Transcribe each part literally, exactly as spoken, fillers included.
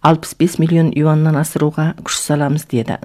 алпыс бес миллион юаннан асыруға күш саламыз деді.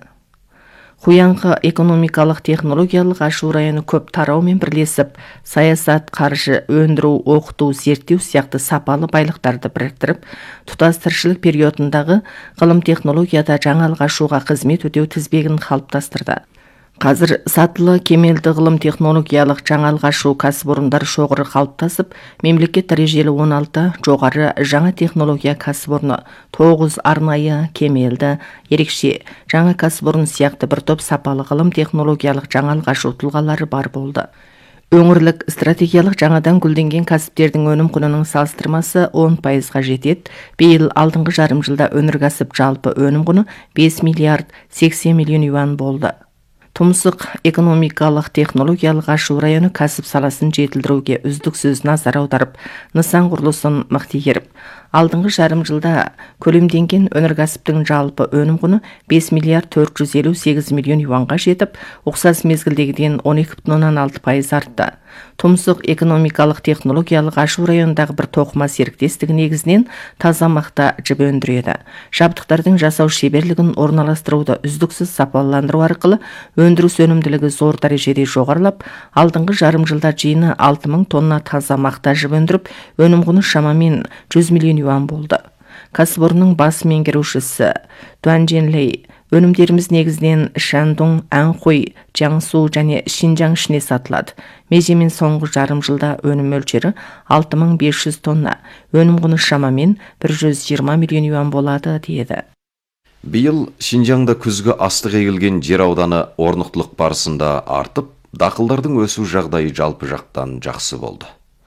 Хуянғы экономикалық технологиялық ашу районы көп тараумен бірлесіп, саясат, қаржы, өндіру, оқыту, зерттеу сияқты сапалы байлықтарды біріктіріп, тұтас тіршілік периодындағы ғылым технологияда жаңалық ашуға қызмет өтеу тізбегін қалыптастырды. Қазір сатылы кемелді ғылым технологиялық жаңалық ашу кәсіпорындар шоғыры қалыптасып, мемлекет дәрежелі он алты жоғары жаңа технология кәсіпорны, тоғыз арнайы кемелді, ерекше жаңа кәсіпорын сияқты бір топ сапалы ғылым технологиялық жаңалық ашу тұлғалары бар болды. Өңірлік стратегиялық жаңадан гүлденген кәсіптердің өнім құнының салыстырмасы он пайызға жетеді. Биыл алдыңғы жарым жылда өнеркәсіп жалпы өнім құны бес миллиард сексен миллион юан болды. Тұмсық экономикалық технологиялық ашу районы кәсіп саласын жетілдіруге үздіксіз назар аударып, нысан құрылысын мықтигеріп, алдыңғы жарым жылда көлемденген өнеркәсіптің жалпы өнім құны бес миллиард төрт жүз елу сегіз миллион юанға жетіп, ұқсас мезгілдегіден он екі бүтін оннан алты пайыз артты. Тұмсық экономикалық технологиялық ашу районындағы бір тоқыма серіктестігі негізінен таза мақта жібі өндіреді. Жабдықтардың жасау шеберлігін орналастыруды үздіксіз сапаландыру арқылы өндіріс өнімділігі зор дәрежеде жоғарылап, алдыңғы жарым жылда жиыны алты мың тонна таза мақта жібі өндіріп, өнім құны шамамен жүз миллион юан болды. Кәсіпорынның бас меңгерушісі Дуан Дженлей өнімдеріміз негізінен Шандун, Анхой, Жаңсу және Шинжаң ішіне сатылады. Межемен соңғы жарым жылда өнім мөлшері алты мың бес жүз тонна, өнім құны шамамен бір жүз жиырма миллион юан болады деді. Биыл Шинжаңда күзгі астық егілген жер ауданы орнықтылық барысында артып, дақылдардың өсу жағдайы жалпы жақтан жақсы болды.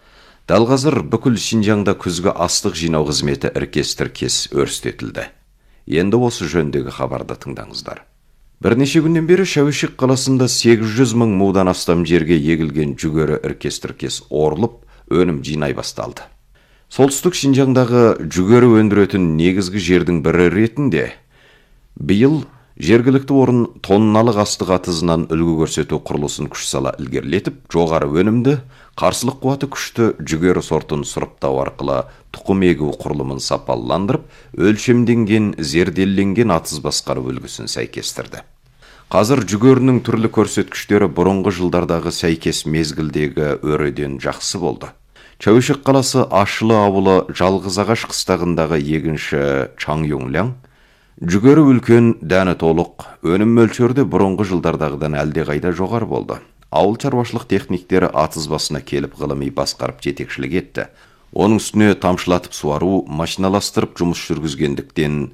Дәл қазір бүкіл Шинжаңда күзгі астық жинау қызметі іркес-тіркес өрістетілді. Енді осы жөндегі хабарды тыңдаңыздар. Бірнеше күннен бері Шәуешек қаласында сегіз жүз мың мудан астам жерге егілген жүгері іркес-тіркес орылып, өнім жинай басталды. Солтүстік Шинжаңдағы жүгері өндіретін негізгі жердің бірі ретінде биыл жергілікті орын тонналық астық атызынан үлгі көрсету құрылысын күш сала ілгерілетіп, жоғары өнімді, қарсылық қуаты күшті жүгері сортын сұрыптау арқылы тұқым егу құрылымын сапаландырып, өлшемденген, зерделенген атыз басқару үлгісін сәйкестірді. Қазір жүгерінің түрлі көрсеткіштері бұрынғы жылдардағы сәйкес мезгілдегі өреден жақсы болды. Шәуешек қаласы Ашылы ауылы Жалғыз ағаш қыстағындағы егінші Чаңюңляң жүгері үлкен, дәні толық, өнім мөлшері бұрынғы жылдардағыдан әлдеқайда жоғары болды. Ауыл шаруашылық техниктері атыз басына келіп ғылыми басқарып жетекшілік етті. Оның үстіне тамшылатып суару, машиналастырып жұмыс жүргізгендіктен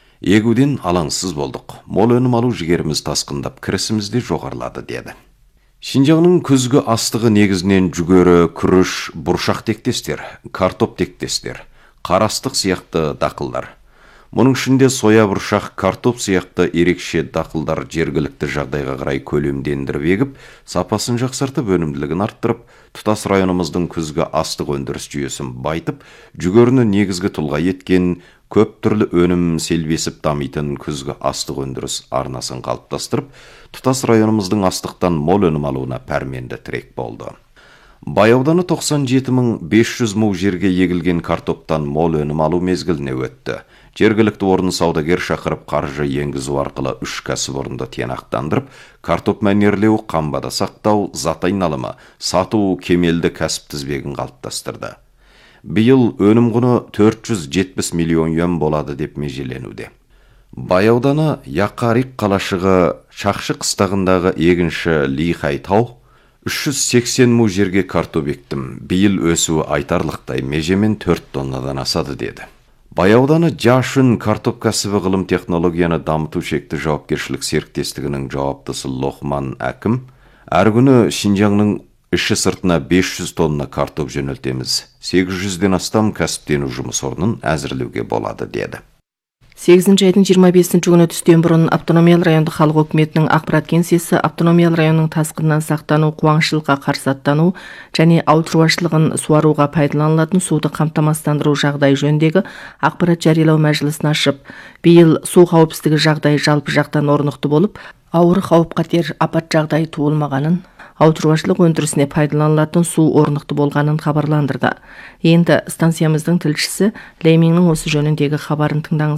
егуден алаңсыз болдық. Мол өнім алу жігеріміз тасқындап, кірісімізде жоғарылады деді. Шинжаңның күзгі астығы негізінен жүгері, күріш, бұршақ тектестер, картоп тектестер, қарастық сияқты дақылдар. Мұның ішінде соя бұршақ, картоп сияқты ерекше дақылдар жергілікті жағдайға қарай көлемдендіріп егіп, сапасын жақсартып, өнімділігін арттырып, тұтас районымыздың күзгі астық өндіріс жүйесін байтып, жүгеріні негізгі тұлға еткен, көп түрлі өнім селбесіп дамитын күзгі астық өндіріс арнасын қалыптастырып, тұтас районымыздың астықтан мол өнім алуына пәрменді тірек болды. Бай ауданы тоқсан жеті мың бес жүз му жерге егілген картоптан мол өнім алу мезгіліне өтті. Жергілікті орын саудагер шақырып қаржы енгізу арқылы үш кәсіпорынды тиянақтандырып, картоп мәнерлеу, қамбада сақтау, зат айналымы, сату кемелді кәсіп тізбегін қалыптастырды. Биыл өнім құны төрт жүз жетпіс миллион юан болады деп межеленуде. Бай ауданы Яқарик қалашығы Шақшы қыстағындағы егінші Лихай тау үш жүз сексен му жерге картоп ектім. Биыл өсуі айтарлықтай, межемен төрт тоннадан асады деді. Бай ауданы Жашын картоп кәсібі ғылым технологияны дамыту шекті жауапкершілік серіктестігінің жауаптысы Лохман әкім, әр күні Шинжаңның іші сыртына бес жүз тонна картоп жөнелтеміз. сегіз жүзден астам кәсіптену жұмыс орнын әзірлеуге болады деді. сегізінші айдың жиырма бесінші күні түстен бұрын автономиялы райондық халық өкіметінің ақпарат кеңсесі автономиялы районның тасқыннан сақтану, қуаңшылыққа қарсы аттану және ауыл шаруашылығын суаруға пайдаланылатын суды қамтамасыздандыру жағдайы жөніндегі ақпарат жариялау мәжілісін ашып, биыл су қауіпсіздігі жағдайы жалпы жақтан орнықты болып, ауыр қауіп-қатер апат жағдайы туылмағанын, ауыл шаруашылық өндірісіне пайдаланылатын су орнықты болғанын хабарландырды. Енді станциямыздың тілшісі Лейминнің осы жөніндегі хабарын тыңдаңыз.